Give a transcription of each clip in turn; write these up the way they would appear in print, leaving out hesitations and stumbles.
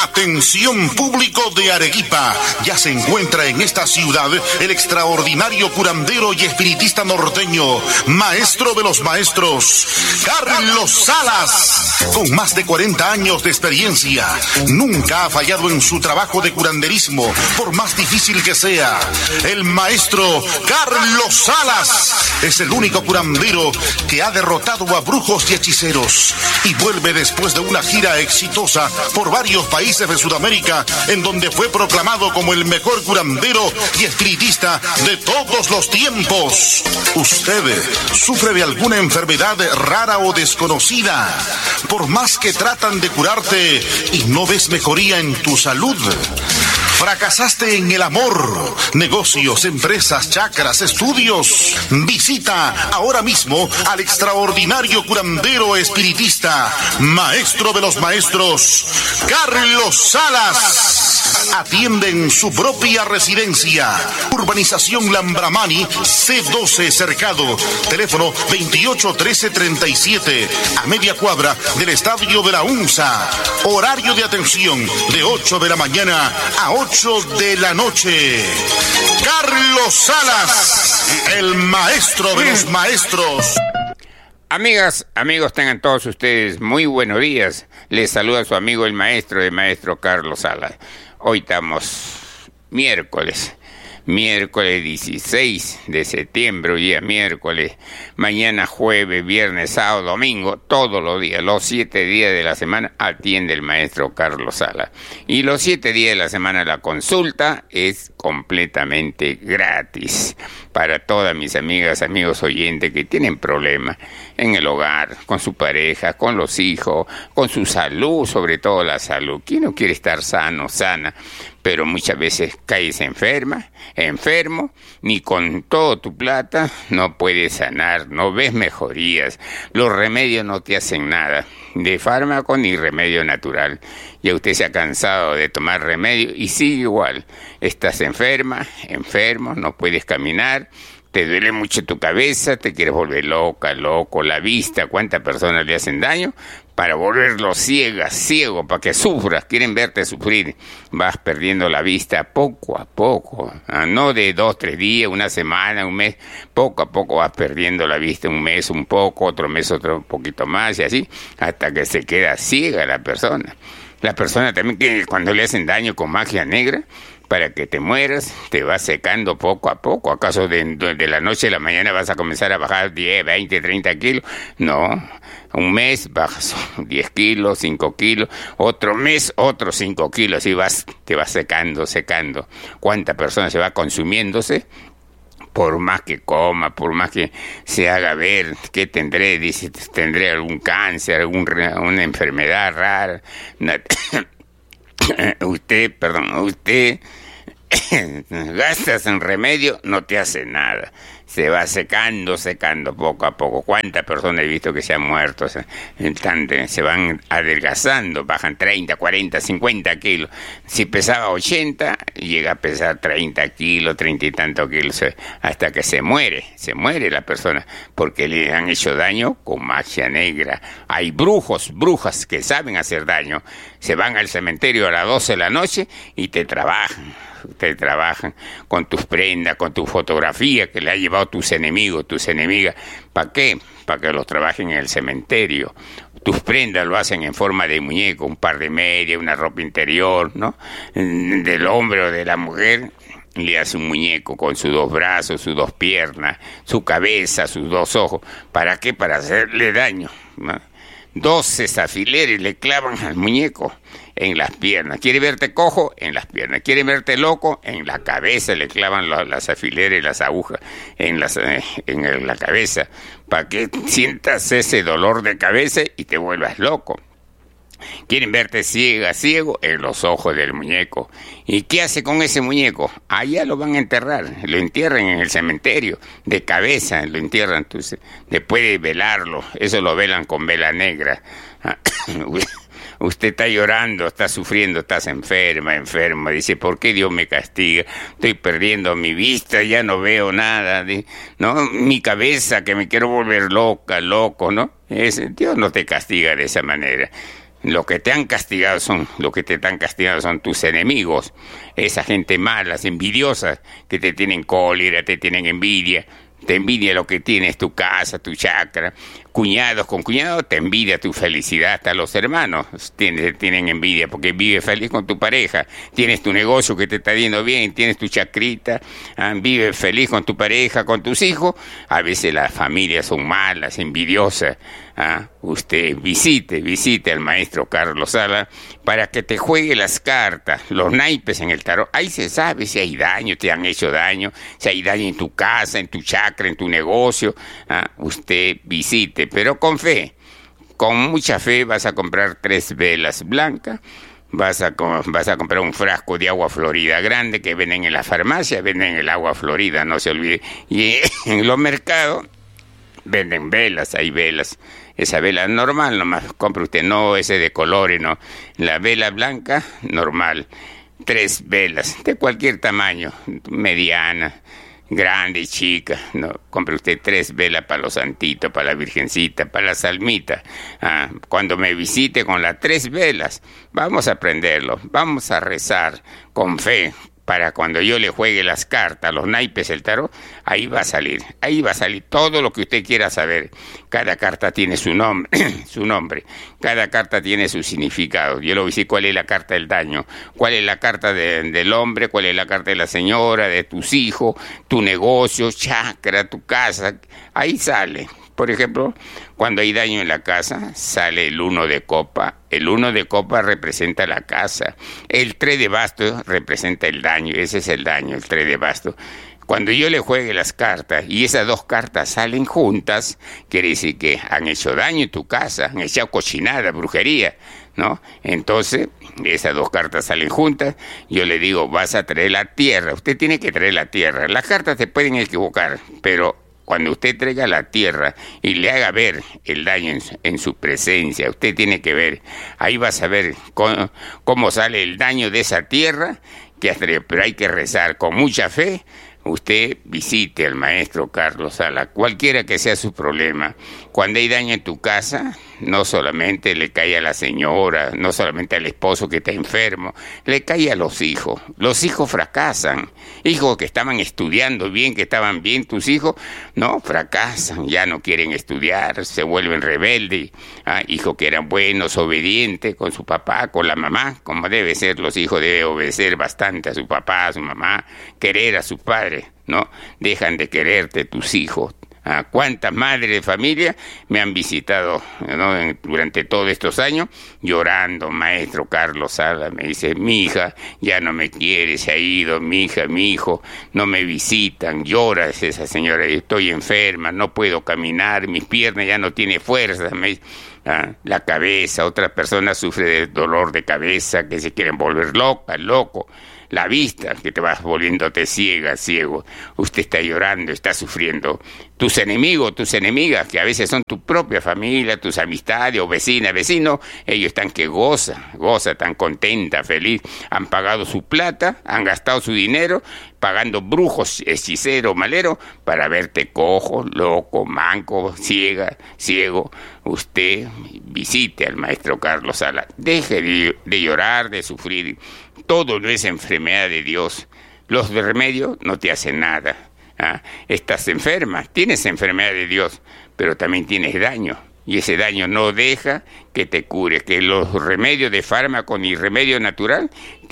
Atención público de Arequipa, ya se encuentra en esta ciudad el extraordinario curandero y espiritista norteño, maestro de los maestros, Carlos Salas. Con más de 40 años de experiencia, nunca ha fallado en su trabajo de curanderismo, por más difícil que sea. El maestro Carlos Salas es el único curandero que ha derrotado a brujos y hechiceros y vuelve después de una gira exitosa por varios países de Sudamérica, en donde fue proclamado como el mejor curandero y espiritista de todos los tiempos. ¿Usted sufre de alguna enfermedad rara o desconocida? Por más que tratan de curarte y no ves mejoría en tu salud. ¿Fracasaste en el amor, negocios, empresas, chakras, estudios? Visita ahora mismo al extraordinario curandero espiritista, maestro de los maestros, Carlos Salas. Atiende en su propia residencia. Urbanización Lambramani, C12 Cercado. Teléfono 281337, a media cuadra del Estadio de la UNSA. Horario de atención de 8 de la mañana a 8 de la noche. Carlos Salas, el maestro de los maestros. Amigas, amigos, tengan todos ustedes muy buenos días. Les saluda su amigo el maestro Carlos Salas. Hoy estamos miércoles 16 de septiembre, hoy día miércoles, mañana jueves, viernes, sábado, domingo, todos los días, los 7 días de la semana atiende el maestro Carlos Salas. Y los 7 días de la semana la consulta es completamente gratis para todas mis amigas, amigos oyentes que tienen problemas en el hogar, con su pareja, con los hijos, con su salud, sobre todo la salud. ¿Quién no quiere estar sano, sana? Pero muchas veces caes enfermo, ni con toda tu plata no puedes sanar, no ves mejorías, los remedios no te hacen nada, de fármaco ni remedio natural. Ya usted se ha cansado de tomar remedio y sigue igual, estás enfermo, no puedes caminar, te duele mucho tu cabeza, te quieres volver loco, la vista, ¿cuántas personas le hacen daño? Para volverlo ciego, para que sufras, quieren verte sufrir. Vas perdiendo la vista poco a poco, no de 2, 3 días, una semana, un mes, poco a poco vas perdiendo la vista, un mes un poco, otro mes otro poquito más y así, hasta que se queda ciega la persona. La persona también que cuando le hacen daño con magia negra, para que te mueras, te vas secando poco a poco. ¿Acaso de la noche a la mañana vas a comenzar a bajar 10, 20, 30 kilos? No, un mes bajas 10 kilos, 5 kilos, otro mes otros 5 kilos, y te vas secando. ¿Cuánta persona se va consumiéndose? Por más que coma, por más que se haga ver qué tendré, dice, tendré algún cáncer, alguna enfermedad rara. Usted gastas en remedio, no te hace nada. Se va secando poco a poco. ¿Cuántas personas he visto que se han muerto? Se van adelgazando, bajan 30, 40, 50 kilos. Si pesaba 80, llega a pesar 30 kilos, 30 y tantos kilos, hasta que se muere la persona, porque le han hecho daño con magia negra. Hay brujas que saben hacer daño. Se van al cementerio a las 12 de la noche y te trabajan con tus prendas, con tu fotografía que le ha llevado tus enemigos, tus enemigas. ¿Para qué? Para que los trabajen en el cementerio. Tus prendas lo hacen en forma de muñeco, un par de medias, una ropa interior, ¿no? Del hombre o de la mujer le hace un muñeco con sus 2 brazos, sus 2 piernas, su cabeza, sus 2 ojos. ¿Para qué? Para hacerle daño, ¿no? 12 alfileres le clavan al muñeco en las piernas. ¿Quiere verte cojo? En las piernas. ¿Quiere verte loco? En la cabeza le clavan las alfileres, las agujas en la cabeza, para que sientas ese dolor de cabeza y te vuelvas loco. Quieren verte ciego en los ojos del muñeco. ¿Y qué hace con ese muñeco? Allá lo van a enterrar, lo entierran en el cementerio, de cabeza lo entierran. Entonces, después de velarlo, eso lo velan con vela negra. Usted está llorando, está sufriendo, estás enfermo. Dice, ¿por qué Dios me castiga? Estoy perdiendo mi vista, ya no veo nada, ¿no? Mi cabeza, que me quiero volver loco, ¿no? Dios no te castiga de esa manera. Lo que te han castigado son tus enemigos, esa gente mala, envidiosa, que te tienen cólera, te tienen envidia. Te envidia lo que tienes, tu casa, tu chacra. Cuñados con cuñados, te envidia tu felicidad. Hasta los hermanos tienen envidia porque vives feliz con tu pareja. Tienes tu negocio que te está yendo bien, tienes tu chacrita. Vives feliz con tu pareja, con tus hijos. A veces las familias son malas, envidiosas. Usted visite al maestro Carlos Sala para que te juegue las cartas, los naipes en el tarot. Ahí se sabe si hay daño, te han hecho daño, si hay daño en tu casa, en tu chakra, en tu negocio. Usted visite, pero con fe, con mucha fe. Vas a comprar 3 velas blancas. Vas a comprar un frasco de agua florida grande que venden en la farmacia, venden el agua florida, no se olvide. Y en los mercados venden velas, hay velas. Esa vela normal, nomás compre usted, no ese de colores, no. La vela blanca, normal. 3 velas, de cualquier tamaño, mediana, grande, chica. No, compre usted 3 velas para los santitos, para la virgencita, para la salmita. Cuando me visite con las 3 velas, vamos a prenderlo, vamos a rezar con fe. Para cuando yo le juegue las cartas, los naipes, el tarot, ahí va a salir todo lo que usted quiera saber. Cada carta tiene su nombre, cada carta tiene su significado. Yo le voy a decir cuál es la carta del daño, cuál es la carta del hombre, cuál es la carta de la señora, de tus hijos, tu negocio, chakra, tu casa, ahí sale. Por ejemplo, cuando hay daño en la casa, sale el 1 de copa. El 1 de copa representa la casa. El 3 de bastos representa el daño. Ese es el daño, el 3 de bastos. Cuando yo le juegue las cartas y esas 2 cartas salen juntas, quiere decir que han hecho daño en tu casa, han echado cochinada, brujería, ¿no? Entonces, esas 2 cartas salen juntas, yo le digo, vas a traer la tierra. Usted tiene que traer la tierra. Las cartas se pueden equivocar, pero cuando usted traiga la tierra y le haga ver el daño en su presencia, usted tiene que ver, ahí vas a ver cómo sale el daño de esa tierra, pero hay que rezar con mucha fe. Usted visite al maestro Carlos Sala, cualquiera que sea su problema. Cuando hay daño en tu casa, no solamente le cae a la señora, no solamente al esposo que está enfermo, le cae a los hijos. Los hijos fracasan. Hijos que estaban estudiando bien, que estaban bien, tus hijos, no, fracasan, ya no quieren estudiar, se vuelven rebeldes. Hijos que eran buenos, obedientes con su papá, con la mamá, como debe ser. Los hijos deben obedecer bastante a su papá, a su mamá, querer a su padre. ¿No? Dejan de quererte tus hijos. ¿Cuántas madres de familia me han visitado, ¿no? Durante todos estos años llorando? Maestro Carlos Sala, me dice, mi hija ya no me quiere, se ha ido, mi hija, mi hijo no me visitan. Llora esa señora, estoy enferma, no puedo caminar, mis piernas ya no tienen fuerza, me dice. La cabeza, otra persona sufre de dolor de cabeza, que se quieren volver loco. La vista, que te vas volviéndote ciego. Usted está llorando, está sufriendo. Tus enemigos, tus enemigas, que a veces son tu propia familia, tus amistades o vecinos, ellos están que goza, tan contenta, feliz. Han pagado su plata, han gastado su dinero, pagando brujos, hechiceros, maleros, para verte cojo, loco, manco, ciego. Usted visite al maestro Carlos Sala. Deje de llorar, de sufrir. Todo no es enfermedad de Dios. Los remedios no te hacen nada. Estás enferma, tienes enfermedad de Dios, pero también tienes daño. Y ese daño no deja que te cure, que los remedios de fármaco ni remedio natural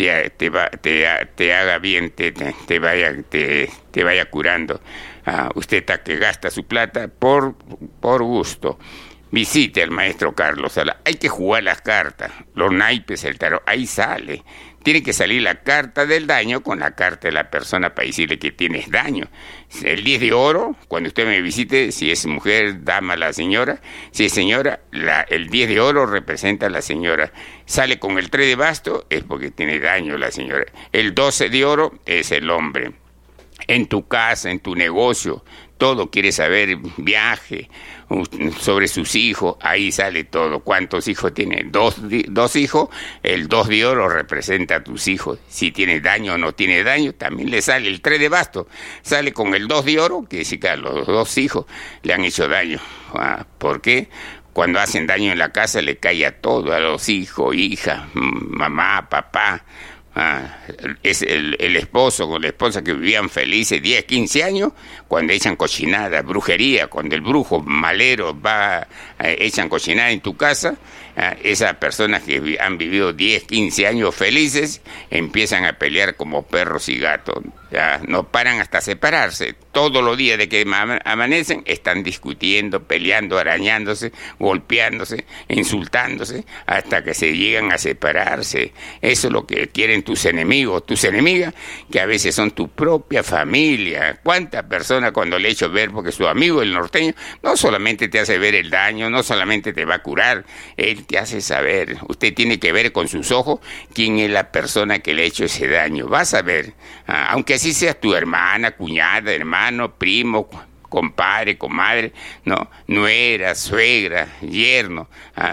te haga bien, te vaya curando. Usted está que gasta su plata por gusto. Visite al maestro Carlos Sala. Hay que jugar las cartas, los naipes, el tarot, ahí sale. Tiene que salir la carta del daño con la carta de la persona para decirle que tienes daño. El 10 de oro, cuando usted me visite, si es mujer, dama, la señora. Si es señora, el 10 de oro representa a la señora. Sale con el 3 de basto, es porque tiene daño la señora. El 12 de oro es el hombre. En tu casa, en tu negocio, todo quiere saber, viaje, sobre sus hijos, ahí sale todo. ¿Cuántos hijos tiene? Dos hijos, el 2 de oro representa a tus hijos. Si tiene daño o no tiene daño, también le sale el 3 de basto. Sale con el 2 de oro, que dice que a los 2 hijos le han hecho daño. ¿Por qué? Cuando hacen daño en la casa le cae a todo, a los hijos, hijas, mamá, papá. Es el esposo con la esposa que vivían felices 10, 15 años, cuando echan cochinada, brujería, cuando el brujo malero va, echan cochinada en tu casa, esas personas que han vivido 10, 15 años felices empiezan a pelear como perros y gatos, no paran hasta separarse. Todos los días de que amanecen están discutiendo, peleando, arañándose, golpeándose, insultándose, hasta que se llegan a separarse. Eso es lo que quieren tus enemigos, tus enemigas, que a veces son tu propia familia. ¿Cuántas personas cuando le he hecho ver, porque su amigo el norteño no solamente te hace ver el daño, no solamente te va a curar, él te hace saber, usted tiene que ver con sus ojos quién es la persona que le ha hecho ese daño. Vas a ver, aunque así seas tu hermana, cuñada, hermano, primo, compadre, comadre, no, nuera, suegra, yerno,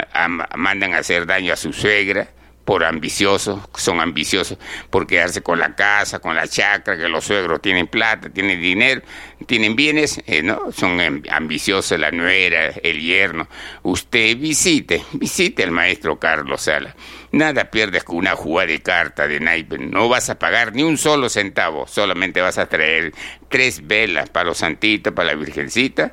mandan a hacer daño a su suegra por ambiciosos, son ambiciosos por quedarse con la casa, con la chacra, que los suegros tienen plata, tienen dinero, tienen bienes, ¿no? Son ambiciosos la nuera, el yerno. Usted visite al maestro Carlos Sala. Nada pierdes con una jugada de carta, de naipe. No vas a pagar ni un solo centavo, solamente vas a traer 3 velas para los santitos, para la virgencita,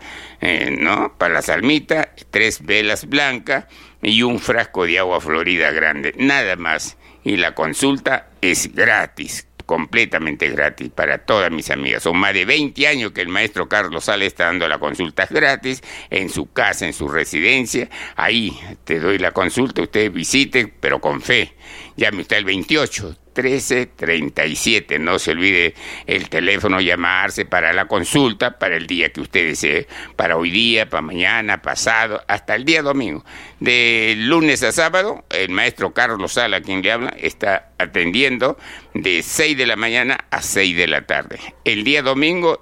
¿no? Para la salmita, 3 velas blancas y un frasco de agua florida grande, nada más. Y la consulta es gratis, completamente gratis para todas mis amigas. Son más de 20 años que el maestro Carlos Sala está dando las consultas gratis en su casa, en su residencia. Ahí te doy la consulta, usted visite, pero con fe. Llame usted al 28 13 37. No se olvide el teléfono, llamarse para la consulta, para el día que usted desee, para hoy día, para mañana, pasado, hasta el día domingo. De lunes a sábado, el maestro Carlos Sala, quien le habla, está atendiendo de 6 de la mañana a 6 de la tarde. El día domingo,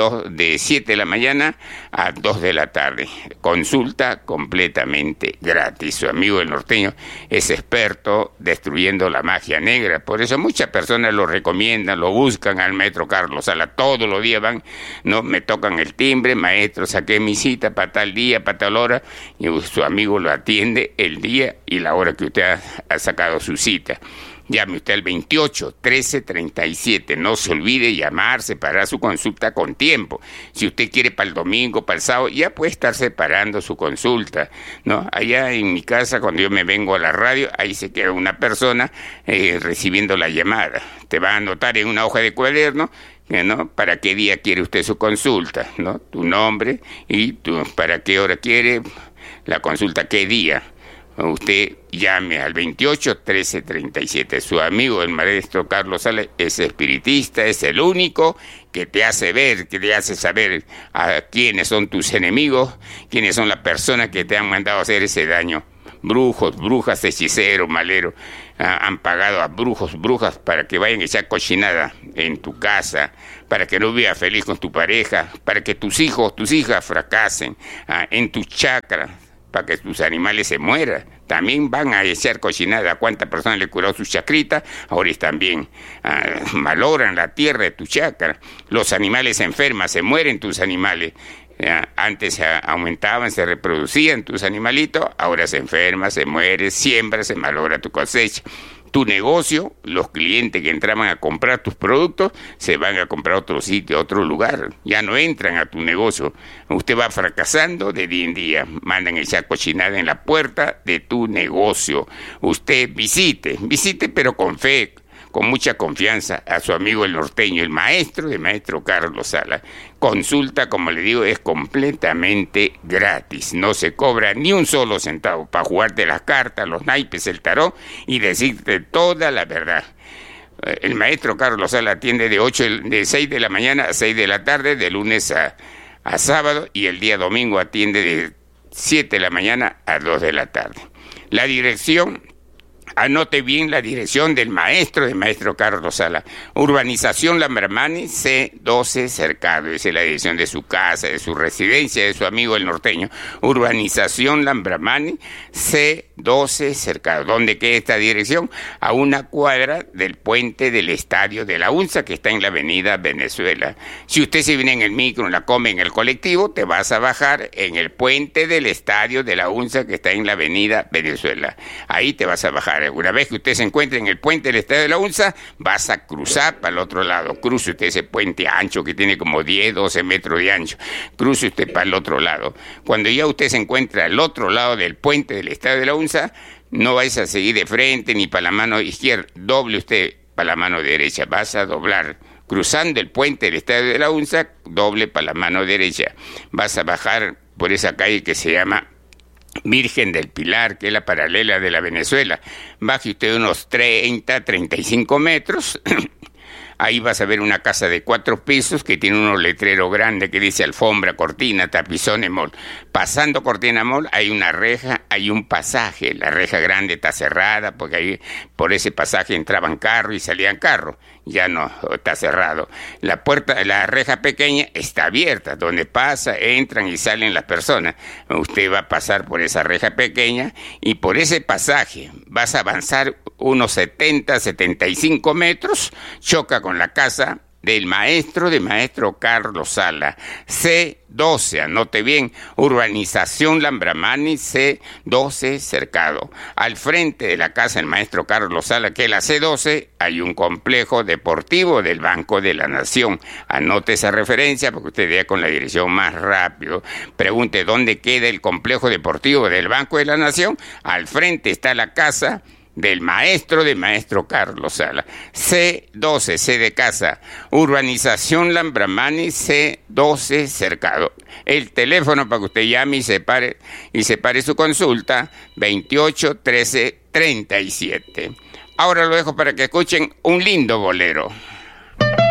de 7 de la mañana a 2 de la tarde. Consulta completamente gratis. Su amigo el norteño es experto destruyendo la magia negra. Por eso muchas personas lo recomiendan, lo buscan al maestro Carlos Sala. Todos los días van, no me tocan el timbre, maestro, saqué mi cita para tal día, para tal hora, y su amigo lo atiende el día y la hora que usted ha sacado su cita. Llame usted al 28 13 37. No se olvide llamarse para su consulta con tiempo. Si usted quiere para el domingo, para el sábado, ya puede estar separando su consulta, ¿no? Allá en mi casa, cuando yo me vengo a la radio, ahí se queda una persona recibiendo la llamada. Te va a anotar en una hoja de cuaderno, ¿no? ¿Para qué día quiere usted su consulta? ¿No? Tu nombre y para qué hora quiere la consulta, qué día. Usted llame al 28 13 37. Su amigo el maestro Carlos Sala es espiritista, es el único que te hace ver, que te hace saber a quiénes son tus enemigos, quiénes son las personas que te han mandado a hacer ese daño. Brujos, brujas, hechiceros, maleros, han pagado a brujos, brujas para que vayan a echar cochinada en tu casa, para que no vivas feliz con tu pareja, para que tus hijos, tus hijas fracasen en tu chakra, para que tus animales se mueran. También van a echar cochinada. ¿Cuántas personas le curó su chacrita? Ahora están bien. Malogran la tierra de tu chakra. Los animales se enferman, se mueren tus animales. Antes aumentaban, se reproducían tus animalitos, ahora se enferma, se muere, siembra, se malogra tu cosecha. Tu negocio, los clientes que entraban a comprar tus productos, se van a comprar a otro sitio, a otro lugar. Ya no entran a tu negocio. Usted va fracasando de día en día. Mandan echar cochinada en la puerta de tu negocio. Usted visite pero con fe, con mucha confianza a su amigo el norteño, el maestro Carlos Sala. Consulta, como le digo, es completamente gratis. No se cobra ni un solo centavo para jugarte las cartas, los naipes, el tarot y decirte toda la verdad. El maestro Carlos Sala atiende de 6 de la mañana a 6 de la tarde, de lunes a sábado, y el día domingo atiende de 7 de la mañana a 2 de la tarde. La dirección Anote bien la dirección del maestro Carlos Sala. Urbanización Lambramani, C12 Cercado. Esa es la dirección de su casa, de su residencia, de su amigo el norteño. Urbanización Lambramani, C12 Cercado. ¿Dónde queda esta dirección? A una cuadra del puente del Estadio de la UNSA, que está en la avenida Venezuela. Si usted se viene en el micro, en la come, en el colectivo, te vas a bajar en el puente del Estadio de la UNSA, que está en la avenida Venezuela. Ahí te vas a bajar. Una vez que usted se encuentre en el puente del Estadio de la UNSA, vas a cruzar para el otro lado. Cruce usted ese puente ancho que tiene como 10, 12 metros de ancho. Cruce usted para el otro lado. Cuando ya usted se encuentra al otro lado del puente del Estadio de la UNSA, no vais a seguir de frente ni para la mano izquierda. Doble usted para la mano derecha. Vas a doblar. Cruzando el puente del Estadio de la UNSA, doble para la mano derecha. Vas a bajar por esa calle que se llama Virgen del Pilar, que es la paralela de la Venezuela. Baje usted unos 30, 35 metros. Ahí vas a ver una casa de 4 pisos que tiene unos letreros grandes que dice alfombra, cortina, tapizones, mall. Pasando Cortina Mall hay una reja, hay un pasaje. La reja grande está cerrada porque ahí por ese pasaje entraban carros y salían carros. Ya no, está cerrado. La puerta, la reja pequeña está abierta, donde pasa, entran y salen las personas. Usted va a pasar por esa reja pequeña y por ese pasaje vas a avanzar unos 70, 75 metros, choca con la casa del maestro Carlos Sala, C12, anote bien, Urbanización Lambramani, C12 Cercado. Al frente de la casa del maestro Carlos Sala, que es la C12, hay un complejo deportivo del Banco de la Nación. Anote esa referencia porque usted vea con la dirección más rápido. Pregunte dónde queda el complejo deportivo del Banco de la Nación. Al frente está la casa del maestro Carlos Sala. C12, C de casa, Urbanización Lambramani, C12 Cercado. El teléfono para que usted llame y separe su consulta, 28 13 37. Ahora lo dejo para que escuchen un lindo bolero.